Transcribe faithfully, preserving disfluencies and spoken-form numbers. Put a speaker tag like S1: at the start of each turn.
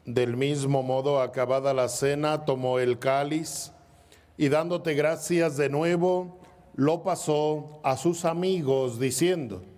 S1: Del mismo modo, acabada la cena, tomó el cáliz y dándote gracias de nuevo, lo pasó a sus amigos diciendo: